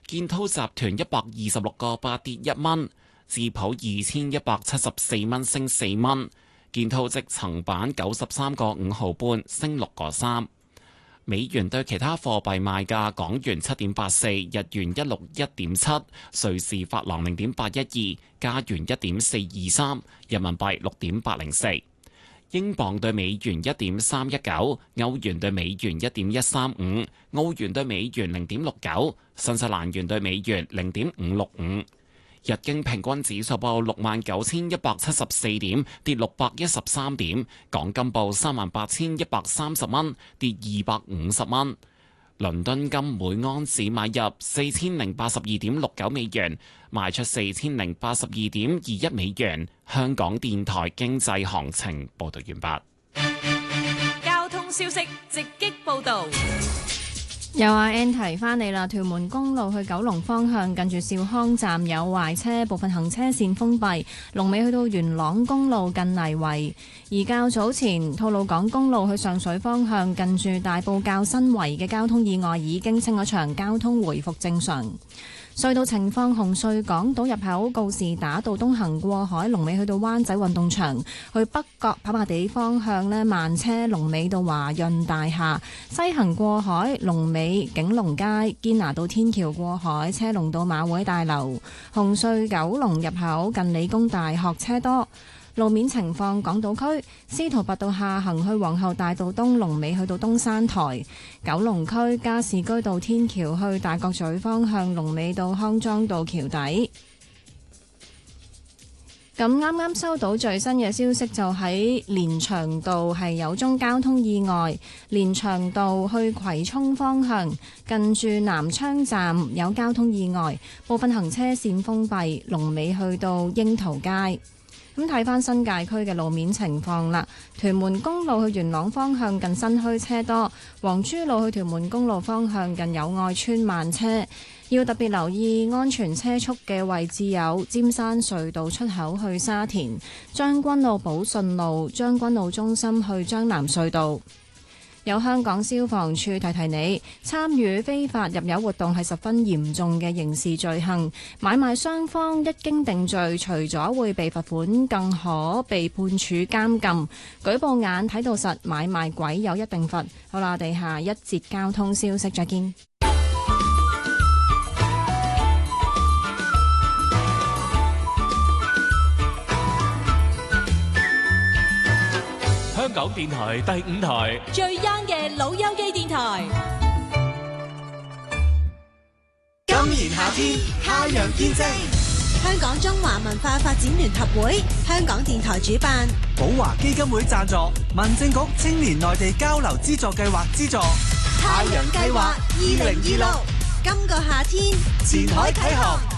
建滔集團126個8跌1蚊，智普2174蚊升4蚊，建滔積層板93個5毫半升6個3。美元對其他貨幣賣價：港元7.84，日元161.7，瑞士法郎0.812，加元1.423，人民幣6.804，英鎊對美元1.319，歐元對美元1.135，澳元對美元0.69，新西蘭元對美元0.565。日經平均指數報69,174點，跌613點。港金報38,130蚊，跌250蚊。倫敦金每盎司買入4082.69美元，賣出4082.21美元。香港電台經濟行情報道完畢。 交通消息直擊報道。 有阿 N 提翻你啦，屯門公路去九龍方向近住兆康站有壞車，部分行車線封閉，龍尾去到元朗公路近泥圍。而較早前吐露港公路去上水方向近住大埔滘新圍嘅交通意外已經清咗場，交通回復正常。隧道情況：紅隧港島入口告士打道東行過海，龍尾去到灣仔運動場；去北角跑馬地方向呢，慢車龍尾到華潤大廈；西行過海龍尾景隆街，堅拿道天橋過海車龍到馬會大樓。紅隧九龍入口近理工大學車多。路面情況：港島區司徒拔道下行去皇后大道東，龍尾去到東山台；九龍區加士居道天橋去大角咀方向，龍尾到康莊道橋底。咁啱啱收到最新嘅消息，就喺連翔道係有宗交通意外，連翔道去葵涌方向近住南昌站有交通意外，部分行車線封閉，龍尾去到櫻桃街。咁睇返新界區嘅路面情況啦，屯門公路去元朗方向近新墟車多，黃珠路去屯門公路方向近友愛邨慢車，要特別留意安全車速嘅位置有尖山隧道出口去沙田、將軍澳寶順路、將軍澳中心去將南隧道。有香港消防處提提你，參與非法入油活動係十分嚴重嘅刑事罪行。買賣雙方一經定罪，除咗會被罰款，更可被判處監禁。舉報眼睇到實，買賣鬼有一定罰。好啦，我哋下一節交通消息再見。 香港電台第5台最 young 嘅老友記電台。 今年夏天太陽見證， 香港中華文化發展聯合會、香港電台主辦， 寶華基金會贊助，民政局青年內地交流資助計劃資助太陽計劃2026，今個夏天前海啟航。